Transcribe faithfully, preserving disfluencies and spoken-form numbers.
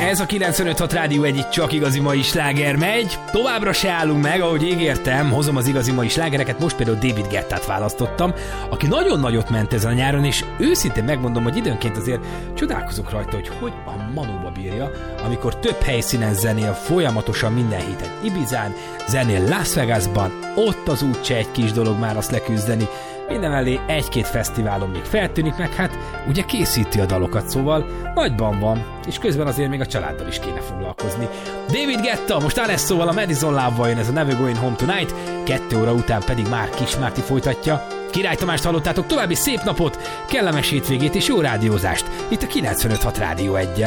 Ez a kilencvenöt hat Rádió egyik csak igazi mai sláger megy. Továbbra se állunk meg, ahogy ígértem, hozom az igazi mai slágereket. Most például David Guettát választottam, aki nagyon nagyot ment ezen a nyáron, és őszintén megmondom, hogy időnként azért csodálkozok rajta, hogy hogy a manóba bírja, amikor több helyszínen zenél, folyamatosan minden héten Ibizán, zenél Las Vegasban, ott az úgyse egy kis dolog már azt leküzdeni. Mindenmellé egy-két fesztiválon még feltűnik, meg hát ugye készíti a dalokat, szóval nagyban van, és közben azért még a családdal is kéne foglalkozni. David Guetta, most Alex szóval a Madison Love-val jön ez a Never Going Home Tonight, kettő óra után pedig már Kis Márti folytatja. Király Tamást hallottátok, további szép napot, kellemes hétvégét és jó rádiózást itt a kilencvenöt hat Rádió egyen.